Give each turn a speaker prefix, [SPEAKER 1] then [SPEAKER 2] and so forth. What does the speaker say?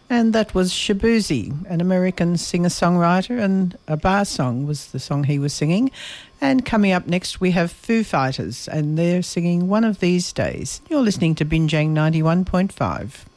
[SPEAKER 1] And that was Shabuzi, an American singer-songwriter, and A Bar Song was the song he was singing. And coming up next, we have Foo Fighters, and they're singing One of These Days. You're listening to Binjang 91.5.